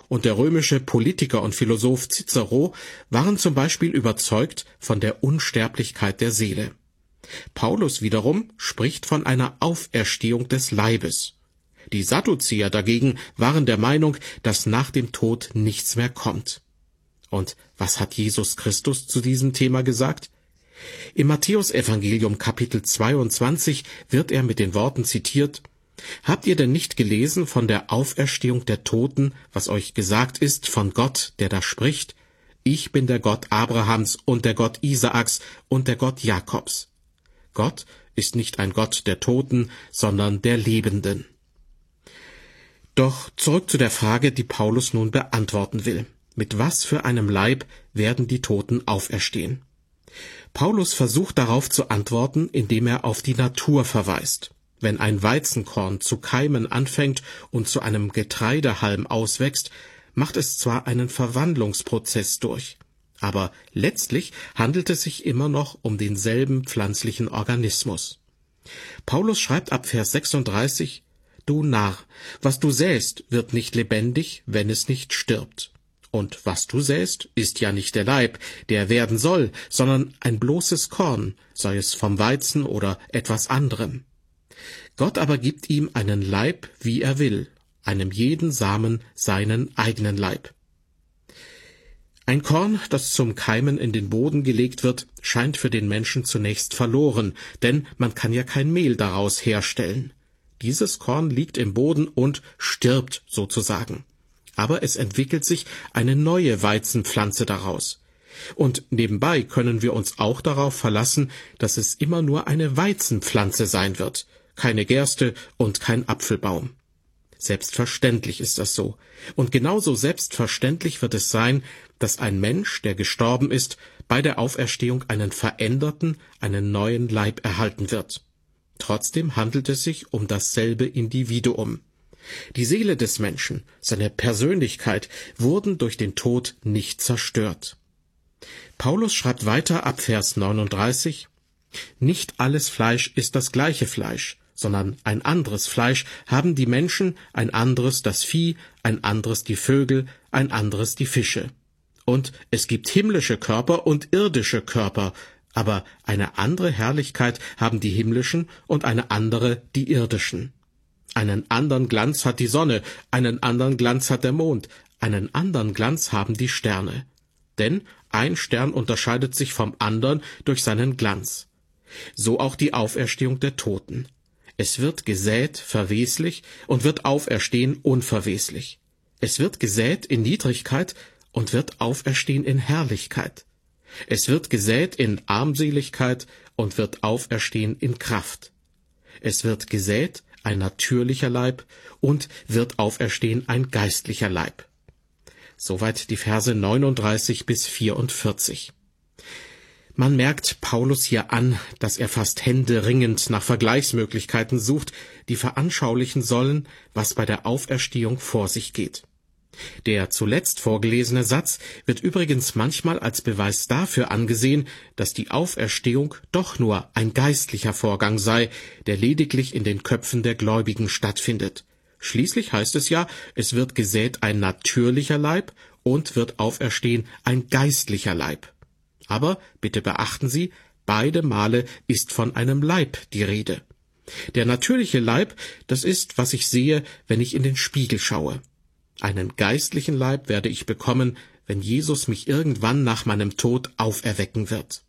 und der römische Politiker und Philosoph Cicero waren zum Beispiel überzeugt von der Unsterblichkeit der Seele. Paulus wiederum spricht von einer Auferstehung des Leibes. Die Sadduzäer dagegen waren der Meinung, dass nach dem Tod nichts mehr kommt. Und was hat Jesus Christus zu diesem Thema gesagt? Im Matthäusevangelium Kapitel 22 wird er mit den Worten zitiert: Habt ihr denn nicht gelesen von der Auferstehung der Toten, was euch gesagt ist von Gott, der da spricht: Ich bin der Gott Abrahams und der Gott Isaaks und der Gott Jakobs. Gott ist nicht ein Gott der Toten, sondern der Lebenden. Doch zurück zu der Frage, die Paulus nun beantworten will. Mit was für einem Leib werden die Toten auferstehen? Paulus versucht darauf zu antworten, indem er auf die Natur verweist. Wenn ein Weizenkorn zu keimen anfängt und zu einem Getreidehalm auswächst, macht es zwar einen Verwandlungsprozess durch, aber letztlich handelt es sich immer noch um denselben pflanzlichen Organismus. Paulus schreibt ab Vers 36: Du Narr, was du säst, wird nicht lebendig, wenn es nicht stirbt. Und was du säst, ist ja nicht der Leib, der werden soll, sondern ein bloßes Korn, sei es vom Weizen oder etwas anderem. Gott aber gibt ihm einen Leib, wie er will, einem jeden Samen seinen eigenen Leib. Ein Korn, das zum Keimen in den Boden gelegt wird, scheint für den Menschen zunächst verloren, denn man kann ja kein Mehl daraus herstellen. Dieses Korn liegt im Boden und stirbt sozusagen. Aber es entwickelt sich eine neue Weizenpflanze daraus. Und nebenbei können wir uns auch darauf verlassen, dass es immer nur eine Weizenpflanze sein wird, keine Gerste und kein Apfelbaum. Selbstverständlich ist das so. Und genauso selbstverständlich wird es sein, dass ein Mensch, der gestorben ist, bei der Auferstehung einen veränderten, einen neuen Leib erhalten wird. Trotzdem handelt es sich um dasselbe Individuum. Die Seele des Menschen, seine Persönlichkeit, wurden durch den Tod nicht zerstört. Paulus schreibt weiter ab Vers 39: Nicht alles Fleisch ist das gleiche Fleisch, sondern ein anderes Fleisch haben die Menschen, ein anderes das Vieh, ein anderes die Vögel, ein anderes die Fische. Und es gibt himmlische Körper und irdische Körper, aber eine andere Herrlichkeit haben die himmlischen und eine andere die irdischen. Einen anderen Glanz hat die Sonne, einen anderen Glanz hat der Mond, einen anderen Glanz haben die Sterne. Denn ein Stern unterscheidet sich vom anderen durch seinen Glanz. So auch die Auferstehung der Toten. Es wird gesät verweslich und wird auferstehen unverweslich. Es wird gesät in Niedrigkeit und wird auferstehen in Herrlichkeit. Es wird gesät in Armseligkeit und wird auferstehen in Kraft. Es wird gesät ein natürlicher Leib und wird auferstehen ein geistlicher Leib. Soweit die Verse 39 bis 44. Man merkt Paulus hier an, dass er fast händeringend nach Vergleichsmöglichkeiten sucht, die veranschaulichen sollen, was bei der Auferstehung vor sich geht. Der zuletzt vorgelesene Satz wird übrigens manchmal als Beweis dafür angesehen, dass die Auferstehung doch nur ein geistlicher Vorgang sei, der lediglich in den Köpfen der Gläubigen stattfindet. Schließlich heißt es ja, es wird gesät ein natürlicher Leib und wird auferstehen ein geistlicher Leib. Aber bitte beachten Sie, beide Male ist von einem Leib die Rede. Der natürliche Leib, das ist, was ich sehe, wenn ich in den Spiegel schaue. Einen geistlichen Leib werde ich bekommen, wenn Jesus mich irgendwann nach meinem Tod auferwecken wird.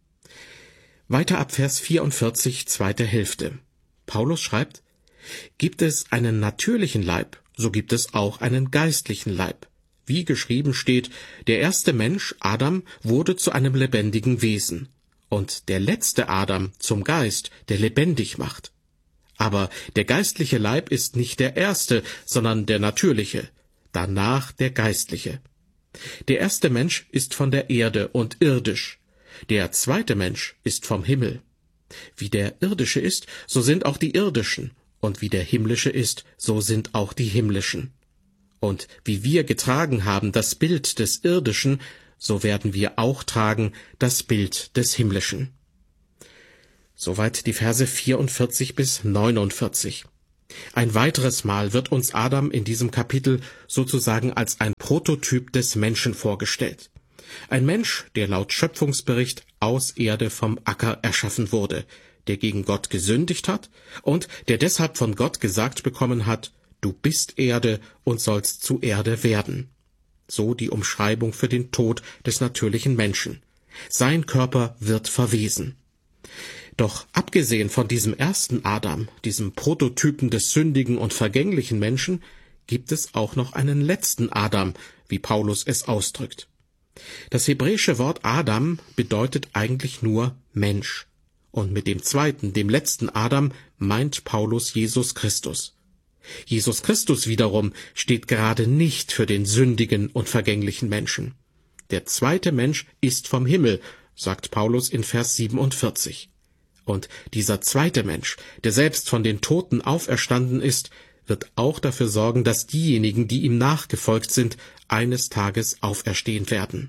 Weiter ab Vers 44, zweite Hälfte. Paulus schreibt: Gibt es einen natürlichen Leib, so gibt es auch einen geistlichen Leib. Wie geschrieben steht, der erste Mensch, Adam, wurde zu einem lebendigen Wesen. Und der letzte Adam zum Geist, der lebendig macht. Aber der geistliche Leib ist nicht der erste, sondern der natürliche. Danach der geistliche. Der erste Mensch ist von der Erde und irdisch. Der zweite Mensch ist vom Himmel. Wie der irdische ist, so sind auch die irdischen. Und wie der himmlische ist, so sind auch die himmlischen. Und wie wir getragen haben das Bild des Irdischen, so werden wir auch tragen das Bild des Himmlischen. Soweit die Verse 44 bis 49. Ein weiteres Mal wird uns Adam in diesem Kapitel sozusagen als ein Prototyp des Menschen vorgestellt. Ein Mensch, der laut Schöpfungsbericht aus Erde vom Acker erschaffen wurde, der gegen Gott gesündigt hat und der deshalb von Gott gesagt bekommen hat, du bist Erde und sollst zu Erde werden. So die Umschreibung für den Tod des natürlichen Menschen. Sein Körper wird verwesen. Doch abgesehen von diesem ersten Adam, diesem Prototypen des sündigen und vergänglichen Menschen, gibt es auch noch einen letzten Adam, wie Paulus es ausdrückt. Das hebräische Wort Adam bedeutet eigentlich nur Mensch. Und mit dem zweiten, dem letzten Adam, meint Paulus Jesus Christus. Jesus Christus wiederum steht gerade nicht für den sündigen und vergänglichen Menschen. Der zweite Mensch ist vom Himmel, sagt Paulus in Vers 47. Und dieser zweite Mensch, der selbst von den Toten auferstanden ist, wird auch dafür sorgen, dass diejenigen, die ihm nachgefolgt sind, eines Tages auferstehen werden.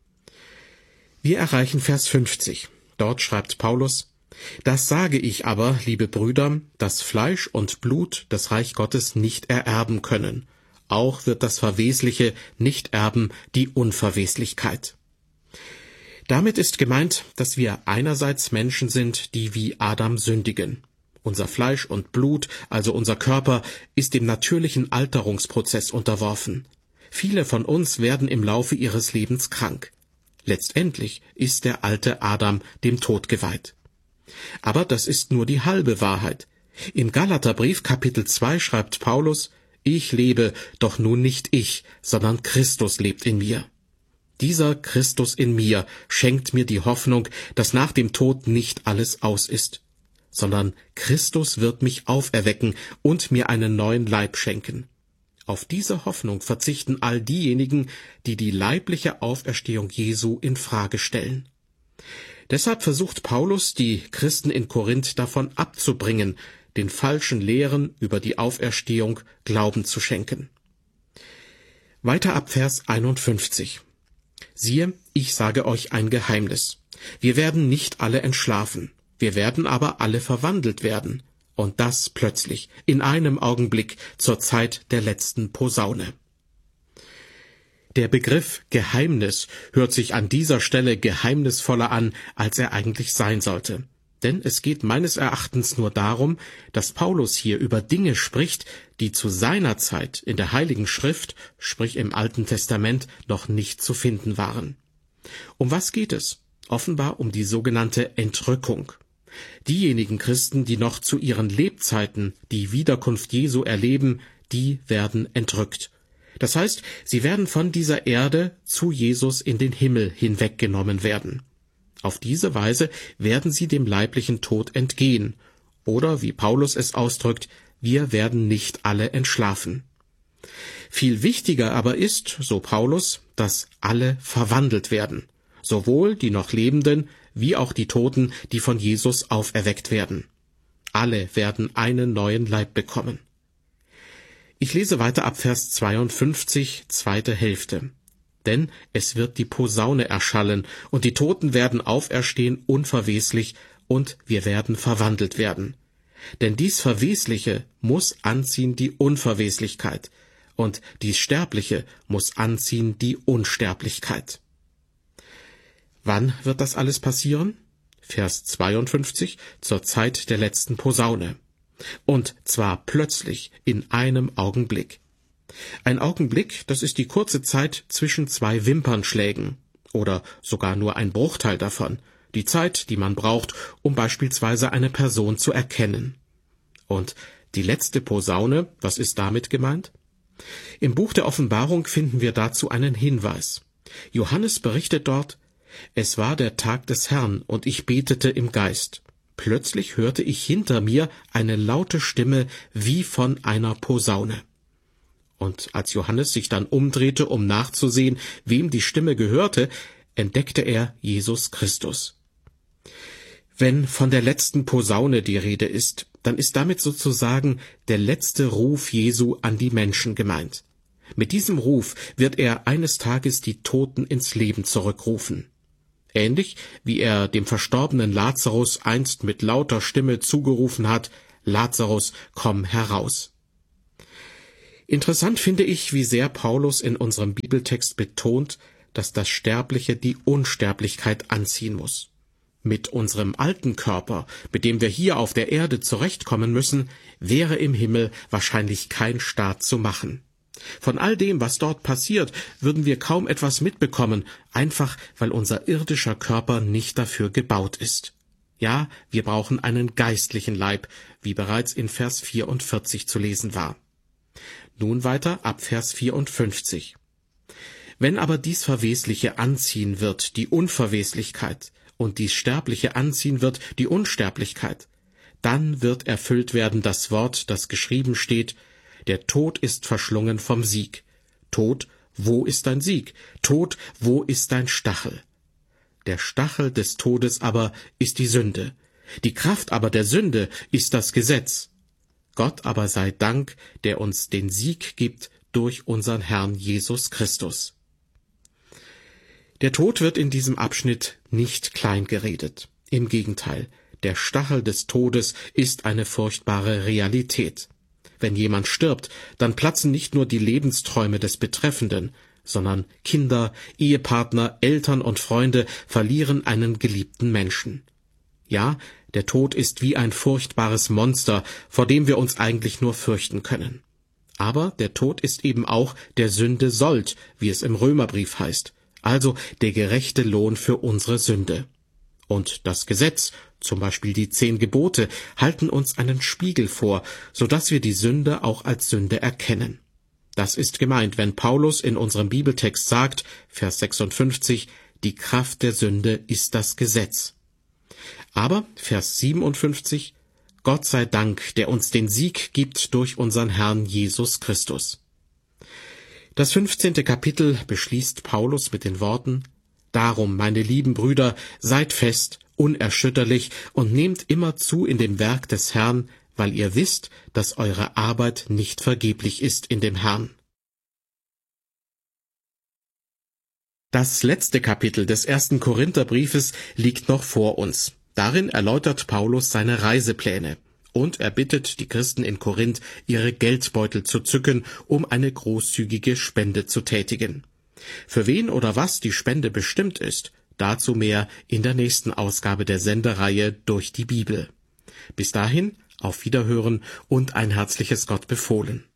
Wir erreichen Vers 50. Dort schreibt Paulus: Das sage ich aber, liebe Brüder, dass Fleisch und Blut das Reich Gottes nicht ererben können. Auch wird das Verwesliche nicht erben die Unverweslichkeit. Damit ist gemeint, dass wir einerseits Menschen sind, die wie Adam sündigen. Unser Fleisch und Blut, also unser Körper, ist dem natürlichen Alterungsprozess unterworfen. Viele von uns werden im Laufe ihres Lebens krank. Letztendlich ist der alte Adam dem Tod geweiht. Aber das ist nur die halbe Wahrheit. Im Galaterbrief Kapitel 2 schreibt Paulus: Ich lebe, doch nun nicht ich, sondern Christus lebt in mir. Dieser Christus in mir schenkt mir die Hoffnung, dass nach dem Tod nicht alles aus ist, sondern Christus wird mich auferwecken und mir einen neuen Leib schenken. Auf diese Hoffnung verzichten all diejenigen, die die leibliche Auferstehung Jesu in Frage stellen. Deshalb versucht Paulus, die Christen in Korinth davon abzubringen, den falschen Lehren über die Auferstehung Glauben zu schenken. Weiter ab Vers 51. Siehe, ich sage euch ein Geheimnis. Wir werden nicht alle entschlafen, wir werden aber alle verwandelt werden, und das plötzlich, in einem Augenblick, zur Zeit der letzten Posaune. Der Begriff Geheimnis hört sich an dieser Stelle geheimnisvoller an, als er eigentlich sein sollte. Denn es geht meines Erachtens nur darum, dass Paulus hier über Dinge spricht, die zu seiner Zeit in der Heiligen Schrift, sprich im Alten Testament, noch nicht zu finden waren. Um was geht es? Offenbar um die sogenannte Entrückung. Diejenigen Christen, die noch zu ihren Lebzeiten die Wiederkunft Jesu erleben, die werden entrückt. Das heißt, sie werden von dieser Erde zu Jesus in den Himmel hinweggenommen werden. Auf diese Weise werden sie dem leiblichen Tod entgehen. Oder, wie Paulus es ausdrückt, wir werden nicht alle entschlafen. Viel wichtiger aber ist, so Paulus, dass alle verwandelt werden. Sowohl die noch Lebenden, wie auch die Toten, die von Jesus auferweckt werden. Alle werden einen neuen Leib bekommen. Ich lese weiter ab Vers 52, zweite Hälfte. Denn es wird die Posaune erschallen, und die Toten werden auferstehen unverweslich, und wir werden verwandelt werden. Denn dies Verwesliche muss anziehen die Unverweslichkeit, und dies Sterbliche muss anziehen die Unsterblichkeit. Wann wird das alles passieren? Vers 52, zur Zeit der letzten Posaune. Und zwar plötzlich, in einem Augenblick. Ein Augenblick, das ist die kurze Zeit zwischen zwei Wimpernschlägen oder sogar nur ein Bruchteil davon, die Zeit, die man braucht, um beispielsweise eine Person zu erkennen. Und die letzte Posaune, was ist damit gemeint? Im Buch der Offenbarung finden wir dazu einen Hinweis. Johannes berichtet dort: Es war der Tag des Herrn, und ich betete im Geist. Plötzlich hörte ich hinter mir eine laute Stimme wie von einer Posaune. Und als Johannes sich dann umdrehte, um nachzusehen, wem die Stimme gehörte, entdeckte er Jesus Christus. Wenn von der letzten Posaune die Rede ist, dann ist damit sozusagen der letzte Ruf Jesu an die Menschen gemeint. Mit diesem Ruf wird er eines Tages die Toten ins Leben zurückrufen. Ähnlich wie er dem verstorbenen Lazarus einst mit lauter Stimme zugerufen hat: Lazarus, komm heraus. Interessant finde ich, wie sehr Paulus in unserem Bibeltext betont, dass das Sterbliche die Unsterblichkeit anziehen muss. Mit unserem alten Körper, mit dem wir hier auf der Erde zurechtkommen müssen, wäre im Himmel wahrscheinlich kein Staat zu machen. Von all dem, was dort passiert, würden wir kaum etwas mitbekommen, einfach weil unser irdischer Körper nicht dafür gebaut ist. Ja, wir brauchen einen geistlichen Leib, wie bereits in Vers 44 zu lesen war. Nun weiter ab Vers 54. Wenn aber dies Verwesliche anziehen wird, die Unverweslichkeit, und dies Sterbliche anziehen wird, die Unsterblichkeit, dann wird erfüllt werden das Wort, das geschrieben steht: Der Tod ist verschlungen vom Sieg. Tod, wo ist dein Sieg? Tod, wo ist dein Stachel? Der Stachel des Todes aber ist die Sünde. Die Kraft aber der Sünde ist das Gesetz. Gott aber sei Dank, der uns den Sieg gibt durch unseren Herrn Jesus Christus. Der Tod wird in diesem Abschnitt nicht klein geredet. Im Gegenteil, der Stachel des Todes ist eine furchtbare Realität. Wenn jemand stirbt, dann platzen nicht nur die Lebensträume des Betreffenden, sondern Kinder, Ehepartner, Eltern und Freunde verlieren einen geliebten Menschen. Ja, der Tod ist wie ein furchtbares Monster, vor dem wir uns eigentlich nur fürchten können. Aber der Tod ist eben auch der Sünde Sold, wie es im Römerbrief heißt, also der gerechte Lohn für unsere Sünde. Und das Gesetz, zum Beispiel die 10 Gebote, halten uns einen Spiegel vor, so dass wir die Sünde auch als Sünde erkennen. Das ist gemeint, wenn Paulus in unserem Bibeltext sagt, Vers 56, die Kraft der Sünde ist das Gesetz. Aber, Vers 57, Gott sei Dank, der uns den Sieg gibt durch unseren Herrn Jesus Christus. Das 15. Kapitel beschließt Paulus mit den Worten: Darum, meine lieben Brüder, seid fest, unerschütterlich und nehmt immer zu in dem Werk des Herrn, weil ihr wisst, dass eure Arbeit nicht vergeblich ist in dem Herrn. Das letzte Kapitel des 1. Korintherbriefes liegt noch vor uns. Darin erläutert Paulus seine Reisepläne. Und er bittet die Christen in Korinth, ihre Geldbeutel zu zücken, um eine großzügige Spende zu tätigen. Für wen oder was die Spende bestimmt ist, dazu mehr in der nächsten Ausgabe der Sendereihe Durch die Bibel. Bis dahin, auf Wiederhören und ein herzliches Gott befohlen.